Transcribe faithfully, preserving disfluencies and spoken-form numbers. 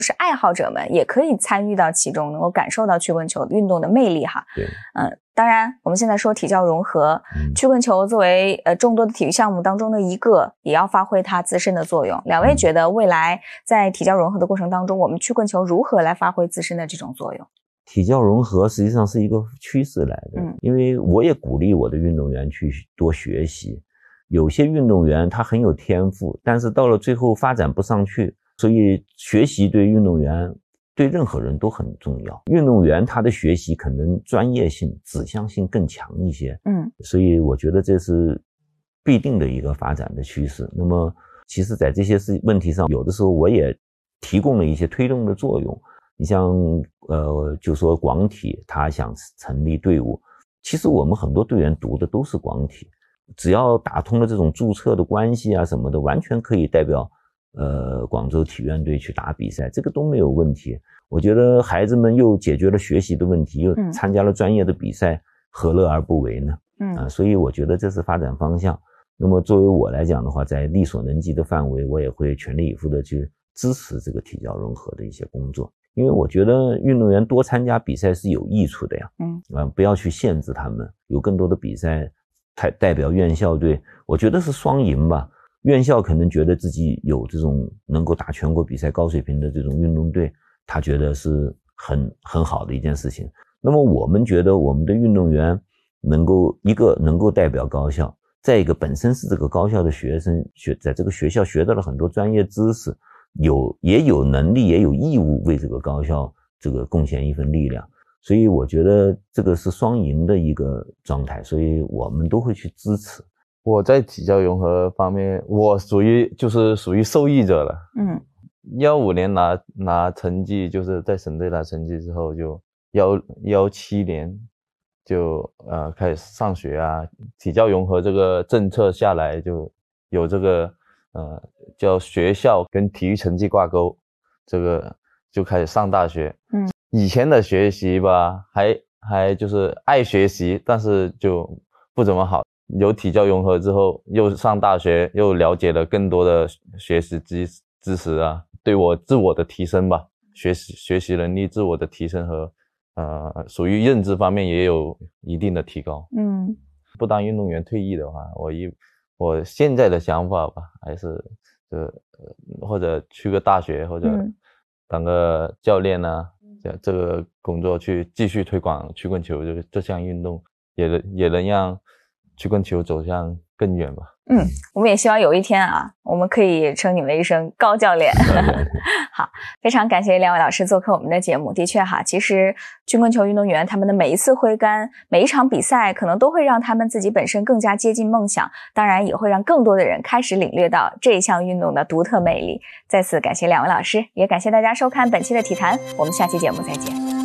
是爱好者们也可以参与到其中，能够感受到曲棍球运动的魅力哈。 对， 嗯，当然我们现在说体教融合，嗯、曲棍球作为呃众多的体育项目当中的一个，也要发挥它自身的作用。两位觉得未来在体教融合的过程当中，我们曲棍球如何来发挥自身的这种作用？ 体教融合实际上是一个趋势来的， 嗯， 因为我也鼓励我的运动员去多学习。有些运动员他很有天赋，但是到了最后发展不上去，所以学习对运动员对任何人都很重要。运动员他的学习可能专业性指向性更强一些， 嗯， 所以我觉得这是必定的一个发展的趋势。那么其实在这些事问题上，有的时候我也提供了一些推动的作用。你像呃就说广体他想成立队伍，其实我们很多队员读的都是广体，只要打通了这种注册的关系啊什么的，完全可以代表呃广州体院队去打比赛，这个都没有问题。我觉得孩子们又解决了学习的问题，又参加了专业的比赛，嗯、何乐而不为呢？嗯啊，所以我觉得这是发展方向。那么作为我来讲的话，在力所能及的范围，我也会全力以赴的去支持这个体教融合的一些工作。因为我觉得运动员多参加比赛是有益处的呀，嗯，啊，不要去限制他们，有更多的比赛代代表院校队，我觉得是双赢吧。院校可能觉得自己有这种能够打全国比赛高水平的这种运动队，他觉得是很很好的一件事情。那么我们觉得我们的运动员能够一个能够代表高校，再一个本身是这个高校的学生，学在这个学校学到了很多专业知识。有也有能力也有义务为这个高校这个贡献一份力量，所以我觉得这个是双赢的一个状态，所以我们都会去支持。 我在体教融合方面，我属于就是属于受益者了。嗯，幺五年拿拿成绩，就是在省队拿成绩之后，就幺幺七年就呃开始上学啊，体教融合这个政策下来，就有这个。呃，叫学校跟体育成绩挂钩，这个就开始上大学。嗯，以前的学习吧，还还就是爱学习，但是就不怎么好。有体教融合之后，又上大学，又了解了更多的学习知知识啊，对我自我的提升吧，学习学习能力自我的提升和呃，属于认知方面也有一定的提高。嗯，不当运动员退役的话，我一。我现在的想法吧，还是呃或者去个大学，或者当个教练啊，嗯、这个工作去继续推广曲棍球这个这项运动，也能也能让曲棍球走向更远吧。 嗯，我们也希望有一天啊，我们可以称你为一声高教练。好，非常感谢两位老师做客我们的节目。的确哈，其实曲棍球运动员他们的每一次挥杆，每一场比赛，可能都会让他们自己本身更加接近梦想，当然也会让更多的人开始领略到这一项运动的独特魅力。再次感谢两位老师，也感谢大家收看本期的体坛，我们下期节目再见。